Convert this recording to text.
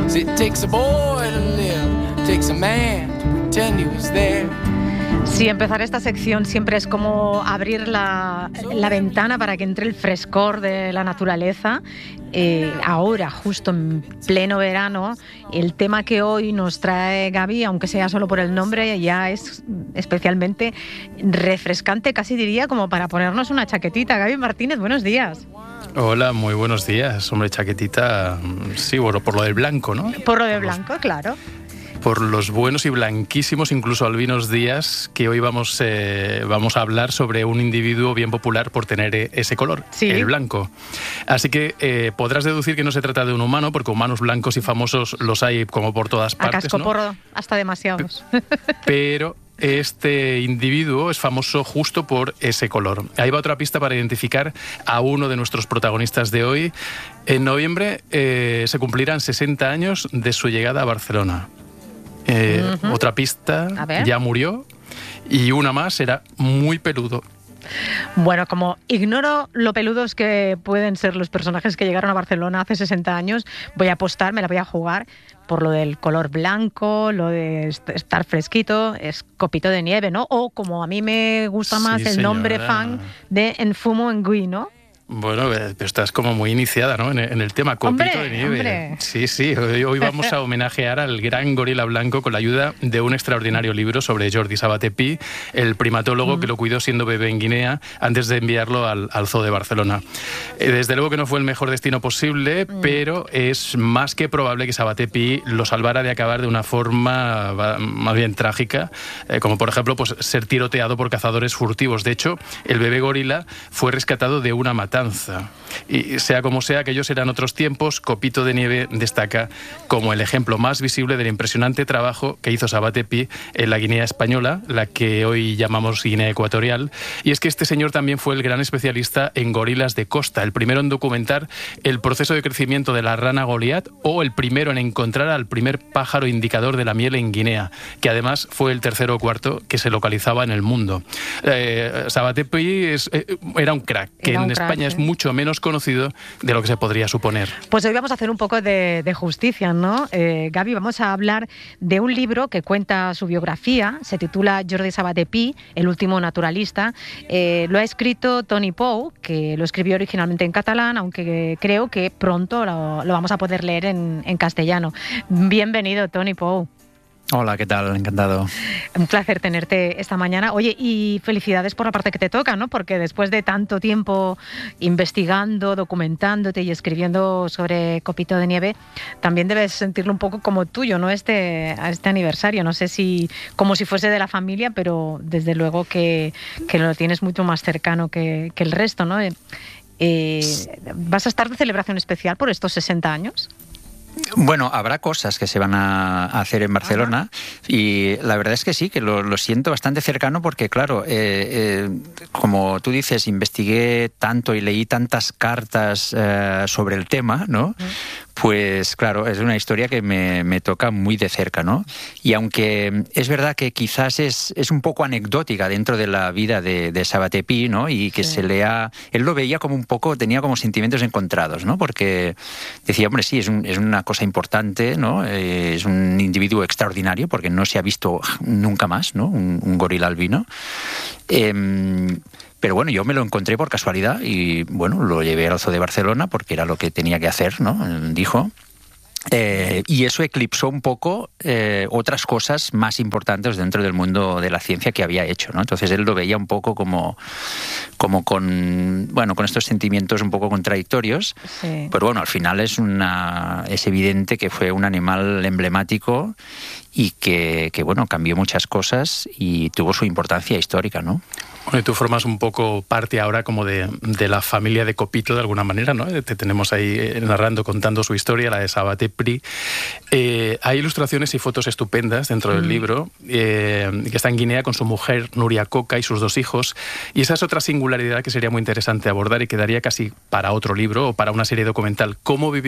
See, it takes a boy to live, it takes a man to pretend he was there. Sí, empezar esta sección siempre es como abrir la ventana para que entre el frescor de la naturaleza. Ahora, justo en pleno verano, el tema que hoy nos trae Gaby, aunque sea solo por el nombre, ya es especialmente refrescante, casi diría como para ponernos una chaquetita. Gaby Martínez, buenos días. Hola, muy buenos días. Hombre, chaquetita, sí, bueno, por lo del blanco, ¿no? Por lo de blanco, claro. Por los buenos y blanquísimos, incluso albinos días, que hoy vamos a hablar sobre un individuo bien popular por tener ese color, sí, el blanco. Así que podrás deducir que no se trata de un humano, porque humanos blancos y famosos los hay como por todas partes, a cascoporro, ¿no? Hasta demasiados. Pero este individuo es famoso justo por ese color. Ahí va otra pista para identificar a uno de nuestros protagonistas de hoy. En noviembre se cumplirán 60 años de su llegada a Barcelona. Otra pista, ya murió, y una más, era muy peludo. Bueno, como ignoro lo peludos que pueden ser los personajes que llegaron a Barcelona hace 60 años, voy a apostar, me la voy a jugar por lo del color blanco, lo de estar fresquito, es copito de nieve, ¿no? O como a mí me gusta más, el nombre fan de En Fumo Engui, ¿no? Bueno, pero estás como muy iniciada, ¿no? En el tema copito de nieve. Hombre. Sí. Hoy vamos a homenajear al gran gorila blanco con la ayuda de un extraordinario libro sobre Jordi Sabaté Pi, el primatólogo que lo cuidó siendo bebé en Guinea antes de enviarlo al Zoo de Barcelona. Desde luego que no fue el mejor destino posible, pero es más que probable que Sabaté Pi lo salvara de acabar de una forma más bien trágica, como por ejemplo pues ser tiroteado por cazadores furtivos. De hecho, el bebé gorila fue rescatado de una matanza. Y sea como sea, aquellos eran otros tiempos. Copito de nieve destaca como el ejemplo más visible del impresionante trabajo que hizo Sabaté Pi en la Guinea española, la que hoy llamamos Guinea Ecuatorial. Y es que este señor también fue el gran especialista en gorilas de costa, el primero en documentar el proceso de crecimiento de la rana Goliat, o el primero en encontrar al primer pájaro indicador de la miel en Guinea, que además fue el tercero o cuarto que se localizaba en el mundo. Sabaté Pi era un crack, que en España es mucho menos conocido de lo que se podría suponer. Pues hoy vamos a hacer un poco de justicia, ¿no? Gaby, vamos a hablar de un libro que cuenta su biografía, se titula Jordi Sabaté Pi, el último naturalista. Lo ha escrito Toni Pou, que lo escribió originalmente en catalán, aunque creo que pronto lo vamos a poder leer en castellano. Bienvenido, Toni Pou. Hola, ¿qué tal? Encantado. Un placer tenerte esta mañana. Oye, y felicidades por la parte que te toca, ¿no? Porque después de tanto tiempo investigando, documentándote y escribiendo sobre Copito de nieve, también debes sentirlo un poco como tuyo, ¿no? A este aniversario. No sé si como si fuese de la familia, pero desde luego que lo tienes mucho más cercano que el resto, ¿no? ¿Vas a estar de celebración especial por estos 60 años? Bueno, habrá cosas que se van a hacer en Barcelona. Y la verdad es que sí, que lo siento bastante cercano porque, claro, como tú dices, investigué tanto y leí tantas cartas sobre el tema, ¿no? Pues claro, es una historia que me toca muy de cerca, ¿no? Y aunque es verdad que quizás es un poco anecdótica dentro de la vida de Sabaté Pi, ¿no? Y que él lo veía como un poco, tenía como sentimientos encontrados, ¿no? Porque decía, hombre, sí, es una cosa importante, ¿no? Es un individuo extraordinario porque no se ha visto nunca más, ¿no? Un gorila albino. Pero bueno, yo me lo encontré por casualidad y bueno, lo llevé al Zoo de Barcelona porque era lo que tenía que hacer, ¿no? Dijo. Y eso eclipsó un poco otras cosas más importantes dentro del mundo de la ciencia que había hecho, ¿no? Entonces él lo veía un poco como con estos sentimientos un poco contradictorios. Sí. Pero bueno, al final es evidente que fue un animal emblemático y que bueno, cambió muchas cosas y tuvo su importancia histórica, ¿no? Bueno, y tú formas un poco parte ahora como de la familia de Copito de alguna manera, ¿no? Te tenemos ahí narrando, contando su historia, la de Sabaté Pi. Hay ilustraciones y fotos estupendas dentro del libro, que está en Guinea con su mujer Nuria Coca y sus 2 hijos. Y esa es otra singularidad que sería muy interesante abordar y quedaría casi para otro libro o para una serie documental. ¿Cómo vivir